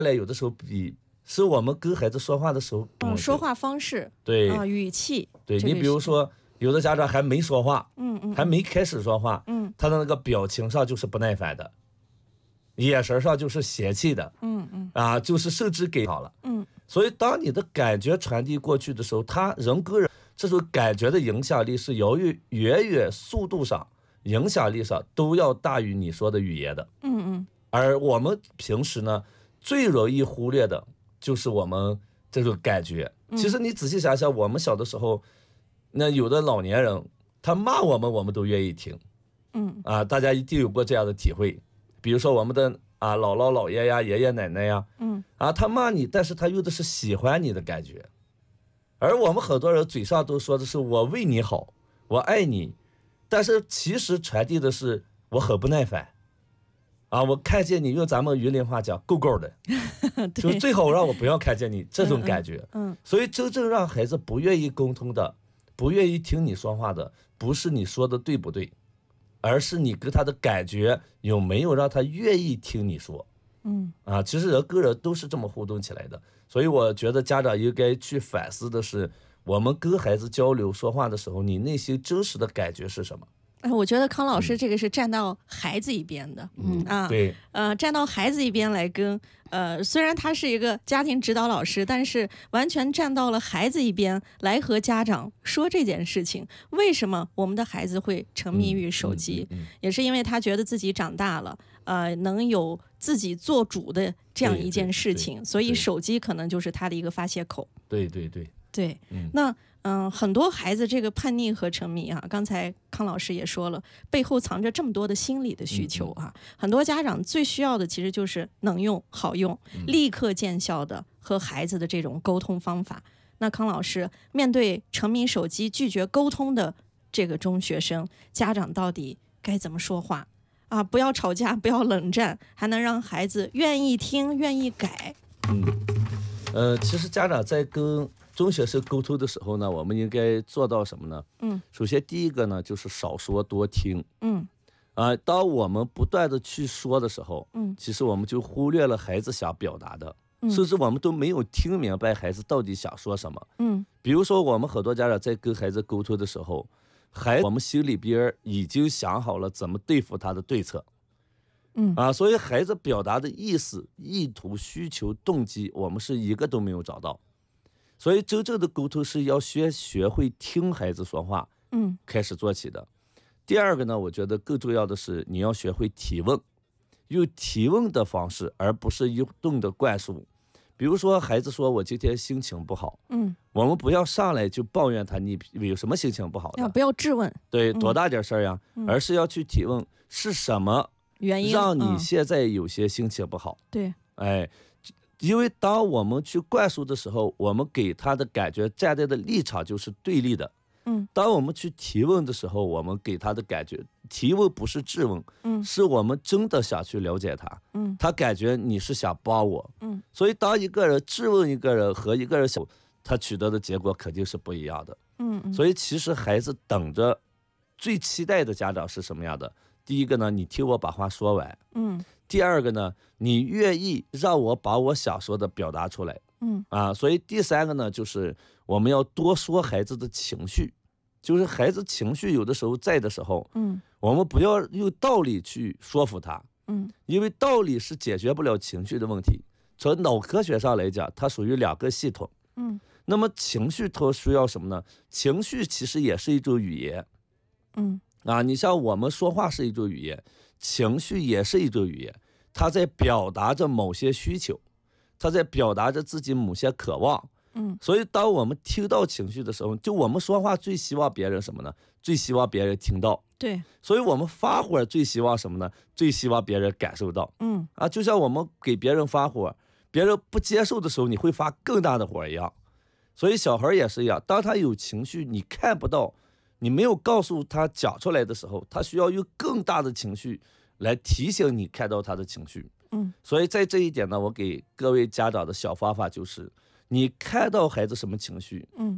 来有的时候是我们跟孩子说话的时候， 说话方式， 对语气， 对，你比如说，有的家长还没说话，还没开始说话，他的那个表情上就是不耐烦的，眼神上就是嫌弃的，就是甚至给好了，所以当你的感觉传递过去的时候，他人跟人这种感觉的影响力是远远速度上、影响力上都要大于你说的语言的，而我们平时呢，最容易忽略的就是我们这种感觉。其实你仔细想想，我们小的时候，那有的老年人他骂我们，我们都愿意听。大家一定有过这样的体会。比如说我们的姥姥姥爷呀、爷爷奶奶呀，他骂你，但是他用的是喜欢你的感觉。而我们很多人嘴上都说的是我为你好，我爱你，但是其实传递的是我很不耐烦。我看见你，用咱们云林话讲够够的，就最好让我不要看见你这种感觉。所以真正让孩子不愿意沟通的，不愿意听你说话的，不是你说的对不对，而是你跟他的感觉有没有让他愿意听你说。其实人跟人都是这么互动起来的。所以我觉得家长应该去反思的是，我们跟孩子交流说话的时候，你内心真实的感觉是什么。 我觉得康老师这个是站到孩子一边的， 对， 站到孩子一边来跟，虽然他是一个家庭指导老师，但是完全站到了孩子一边来和家长说这件事情。为什么我们的孩子会沉迷于手机？也是因为他觉得自己长大了，能有自己做主的这样一件事情，所以手机可能就是他的一个发泄口。对，那很多孩子这个叛逆和沉迷刚才康老师也说了，背后藏着这么多的心理的需求很多家长最需要的其实就是能用、好用、立刻见效的和孩子的这种沟通方法。那康老师，面对沉迷手机、拒绝沟通的这个中学生，家长到底该怎么说话不要吵架，不要冷战，还能让孩子愿意听、愿意改？ 其实家长在跟中学生沟通的时候呢，我们应该做到什么呢？首先第一个呢，就是少说多听。当我们不断的去说的时候，其实我们就忽略了孩子想表达的，甚至我们都没有听明白孩子到底想说什么。比如说我们很多家长在跟孩子沟通的时候，我们心里边已经想好了怎么对付他的对策。所以孩子表达的意思、意图、需求、动机，我们是一个都没有找到。所以真正的沟通是要学会听孩子说话，开始做起的。第二个呢，我觉得更重要的是你要学会提问，用提问的方式，而不是一顿的灌输。比如说孩子说我今天心情不好，我们不要上来就抱怨他你有什么心情不好的， 不要质问， 对，多大点事儿呀，而是要去提问是什么原因让你现在有些心情不好。 对， 因为当我们去灌输的时候，我们给他的感觉站在的立场就是对立的。当我们去提问的时候，我们给他的感觉，提问不是质问，是我们真的想去了解他。他感觉你是想帮我。所以当一个人质问一个人和一个人想，他取得的结果肯定是不一样的。所以其实孩子等着最期待的家长是什么样的？第一个呢，你听我把话说完。第二个呢，你愿意让我把我想说的表达出来。所以第三个呢，就是我们要多说孩子的情绪，就是孩子情绪有的时候在的时候，我们不要用道理去说服他。因为道理是解决不了情绪的问题。从脑科学上来讲，它属于两个系统。那么情绪它需要什么呢？情绪其实也是一种语言。你像我们说话是一种语言，情绪也是一种语言，它在表达着某些需求，它在表达着自己某些渴望。所以当我们听到情绪的时候，就我们说话最希望别人什么呢？最希望别人听到。 对， 所以我们发火最希望什么呢？最希望别人感受到。就像我们给别人发火，别人不接受的时候，你会发更大的火一样。所以小孩也是一样，当他有情绪，你看不到，你没有告诉他讲出来的时候，他需要用更大的情绪来提醒你看到他的情绪。所以在这一点呢，我给各位家长的小方法就是，你看到孩子什么情绪，